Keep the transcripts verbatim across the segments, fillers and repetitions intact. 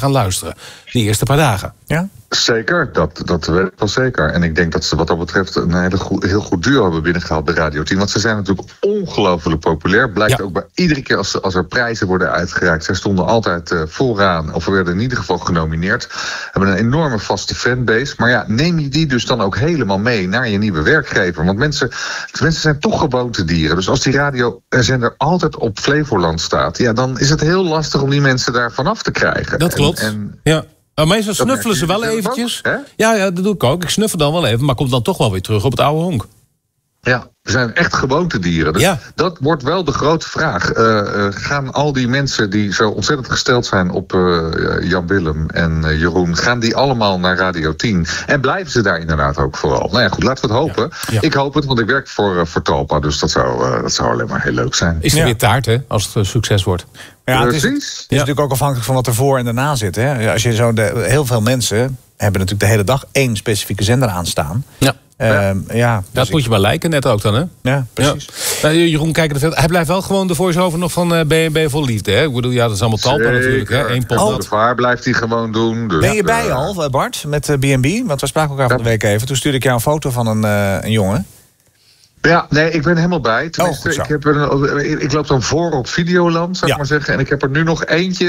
gaan luisteren. Die eerste paar dagen. Ja? Zeker, dat, dat weet ik wel zeker. En ik denk dat ze wat dat betreft een hele goed, heel goed duo hebben binnengehaald bij Radio tien. Want ze zijn natuurlijk ongelooflijk populair. Blijkt ja. ook bij iedere keer als, als er prijzen worden uitgereikt. Zij stonden altijd uh, vooraan, of werden in ieder geval genomineerd. Hebben een enorme vaste fanbase. Maar ja, neem je die dus dan ook helemaal mee naar je nieuwe werkgever. Want mensen, mensen zijn toch gewoontedieren. Dus als die radiozender altijd op Flevoland staat, ja, dan is het heel lastig om die mensen daar vanaf te krijgen. Dat klopt, en, en, ja. Maar meestal snuffelen ze wel eventjes. Ook, ja, ja, dat doe ik ook. Ik snuffel dan wel even, maar kom dan toch wel weer terug op het oude honk. Ja, we zijn echt gewoontedieren. Dus ja. dat wordt wel de grote vraag. Uh, uh, gaan al die mensen die zo ontzettend gesteld zijn op uh, Jan Willem en uh, Jeroen, gaan die allemaal naar Radio tien? En blijven ze daar inderdaad ook vooral? Nou ja, goed, laten we het hopen. Ja. Ja. Ik hoop het, want ik werk voor, uh, voor Talpa, dus dat zou, uh, dat zou alleen maar heel leuk zijn. Is er ja. weer taart, hè, als het uh, succes wordt? Ja, het is, het is ja. natuurlijk ook afhankelijk van wat er voor en daarna zit. Hè. Als je zo de, heel veel mensen hebben natuurlijk de hele dag één specifieke zender aanstaan. Ja. Uh, ja. ja dus dat moet je maar lijken net ook dan, hè? Ja, precies. Ja. Uh, Jeroen, kijk, hij blijft wel gewoon de voice-over nog van uh, B en B Vol Liefde, hè? Ik bedoel, ja, dat is allemaal Talpa natuurlijk, hè? Eén pot. Oh, de vaar blijft hij gewoon doen. Dus ben je bij uh, al, Bart, met uh, B en B? Want we spraken elkaar van de week even. Toen stuurde ik jou een foto van een, uh, een jongen. Ja, nee, ik ben helemaal bij. Tenminste, oh, ik, heb er een, ik loop dan voor op Videoland, zou ik ja. maar zeggen. En ik heb er nu nog eentje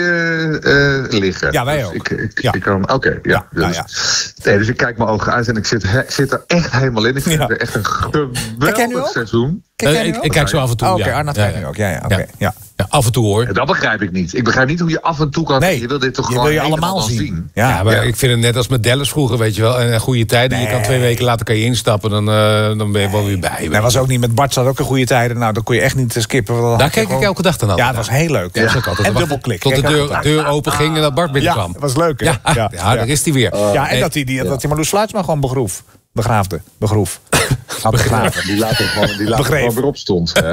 uh, liggen. Ja, wij dus ook. Ik, ik, ja. ik kan, Oké, okay, ja. ja, nou, dus, ja. Nee, dus ik kijk mijn ogen uit en ik zit, he, zit er echt helemaal in. Ik vind ja. het echt een geweldig seizoen. Kijk uh, ik, ik kijk zo af en toe, oh, Oké, okay, ja. Arnoud kijkt nu ook. Ja, ja, okay, ja. ja. Ja, af en toe hoor. Ja, dat begrijp ik niet. Ik begrijp niet hoe je af en toe kan... Nee, je wil dit toch je gewoon wil je allemaal zien. zien. Ja, ja, maar ja. ik vind het net als met Dallas vroeger, weet je wel. En goede tijden. Nee. Je kan twee weken later kan je instappen. Dan, uh, dan ben je wel weer bij. Dat was ook niet met Bart. Zat ook een goede tijden. Nou, dan kon je echt niet skippen. Daar keek ik elke dag dan al. Ja, dat was heel leuk. Ja, ja. En dubbelklik. Tot de deur, deur open ging en dat Bart binnenkwam. Ja, dat was leuk. Hè? Ja, ja, ja, daar is hij weer. Uh, ja, en dat hij die, dat die Marloes Sluitsma gewoon begroef. Begraafde. Begroef. Begraven. Die later gewoon, die later gewoon weer opstond. Hè?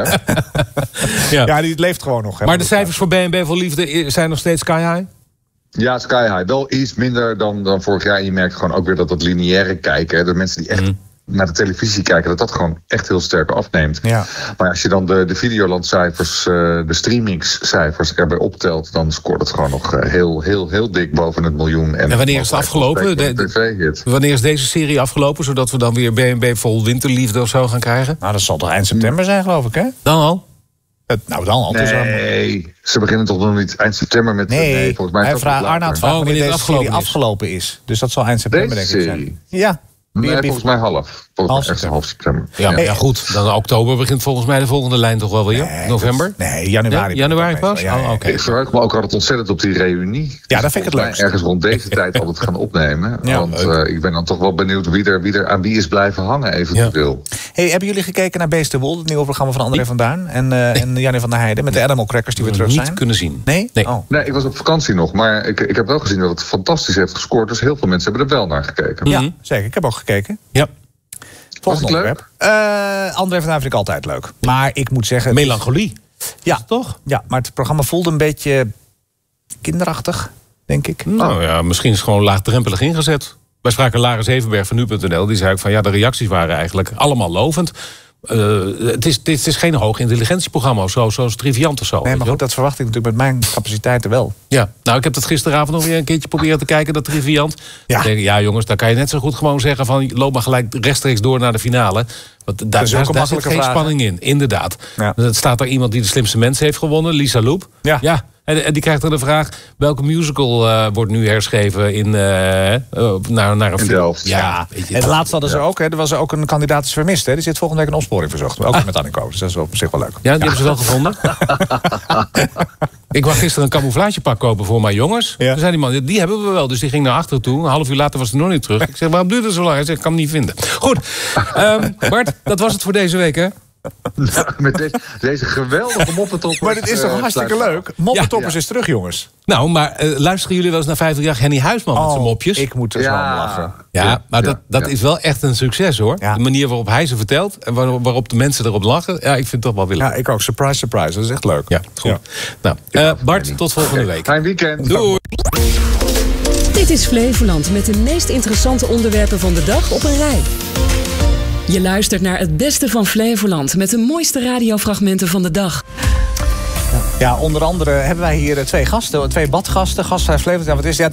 ja. ja, die leeft gewoon nog. Hè, maar de cijfers voor B en B Vol Liefde zijn nog steeds sky high? Ja, sky high. Wel iets minder dan, dan vorig jaar. Je merkt gewoon ook weer dat dat lineaire kijken, de mensen die echt mm. naar de televisie kijken, dat dat gewoon echt heel sterk afneemt. Ja. Maar als je dan de, de Videolandcijfers, uh, de streamingscijfers erbij optelt, dan scoort het gewoon nog uh, heel, heel, heel dik boven het miljoen. En, en wanneer is het afgelopen? De, de, wanneer is deze serie afgelopen, zodat we dan weer B en B Vol Winterliefde of zo gaan krijgen? Nou, dat zal toch eind september zijn, geloof ik, hè? Dan al? Het, nou, dan al. Nee, dus ze beginnen toch nog niet eind september met... Nee, nee volgens mij hij vraagt, Arnoud vraagt oh, wanneer deze afgelopen serie is. afgelopen is. Dus dat zal eind september, deze denk ik zijn. Ja. Nee, volgens mij half. Volgens mij echt half september. Ja, ja. ja, goed. Dan oktober begint volgens mij de volgende lijn toch wel weer? Nee, November? Dat, nee, januari. Ja, januari pas? Ja, ja, oh, okay. Ik verheug me ook altijd ontzettend op die reunie. Ja, dat vind ik het leukst. Ergens rond deze tijd altijd gaan opnemen. Ja, want uh, ik ben dan toch wel benieuwd wie er, wie er aan wie is blijven hangen eventueel. Ja. Hey, hebben jullie gekeken naar Beest de Wol? Het nieuwe programma van André van Duin en, uh, nee. en Janne van der Heijden met de Animal Crackers die weer terug zijn? Niet kunnen zien. Nee? Nee. Oh. nee, ik was op vakantie nog. Maar ik, ik heb wel gezien dat het fantastisch heeft gescoord. Dus heel veel mensen hebben er wel naar gekeken. Ja, mm-hmm. Zeker. Ik heb ook gekeken. Ja. Volgende onderwerp. Uh, André van Duin vind ik altijd leuk. Maar ik moet zeggen... Melancholie. Ja, toch? Ja, maar het programma voelde een beetje kinderachtig, denk ik. Nou oh. ja, misschien is het gewoon laagdrempelig ingezet. Wij spraken Lara Zevenberg van nu punt n l. Die zei ook van ja, de reacties waren eigenlijk allemaal lovend. Uh, het, is, het is geen hoog intelligentieprogramma of zo, zoals Triviant of zo. Nee, maar goed, dat verwacht ik natuurlijk met mijn capaciteiten wel. Ja, nou, ik heb dat gisteravond nog weer een keertje proberen te kijken, dat Triviant. Ja, ik denk, ja jongens, dan kan je net zo goed gewoon zeggen van loop maar gelijk rechtstreeks door naar de finale. Want daar, daar, daar zit geen vraag. spanning in, inderdaad. Ja. Er staat er iemand die de slimste mens heeft gewonnen, Lisa Loep. Ja. ja. En, en die krijgt dan de vraag, welke musical uh, wordt nu herschreven in, uh, uh, naar, naar een in film? Ja, ja. En het laatst hadden ze ook, hè, er was ook een kandidaat is vermist. Hè. Die zit volgende week een opsporing verzocht. Ook ah. met Anniko, dus dat is op zich wel leuk. Ja, die ja. hebben ze wel gevonden. Ik wou gisteren een camouflagepak kopen voor mijn jongens. Ja. Toen zei die man, die hebben we wel. Dus die ging naar achteren toe. Een half uur later was hij nog niet terug. Ik zeg, waarom duurt het zo lang? Hij zegt, ik kan hem niet vinden. Goed, um, Bart, dat was het voor deze week, hè? Met deze, deze geweldige moppentoppers. Maar dit is toch uh, hartstikke leuk? Moppentoppers ja. is terug, jongens. Nou, maar uh, luisteren jullie wel eens naar vijftig Henny Huisman oh, met zijn mopjes? Ik moet er zo ja. om lachen. Ja, ja maar ja, dat, dat ja. is wel echt een succes, hoor. Ja. De manier waarop hij ze vertelt en waar, waarop de mensen erop lachen. Ja, ik vind het toch wel willen. Ja, ik ook. Surprise, surprise. Dat is echt leuk. Ja, goed. Ja. Nou, uh, Bart, tot volgende week. Fijn weekend. Doei. Dit is Flevoland met de meest interessante onderwerpen van de dag op een rij. Je luistert naar het beste van Flevoland met de mooiste radiofragmenten van de dag. Ja, onder andere hebben wij hier twee gasten, twee badgasten. Gasthuis Flevoland. Ja, wat is ja,